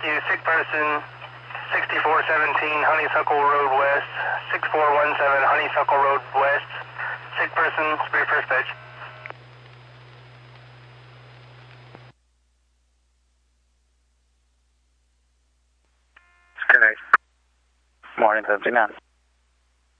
rescue sick person 6417 Honeysuckle Road West, 6417 Honeysuckle Road West. Sick person, Spirit first page. Good night. Morning, 59.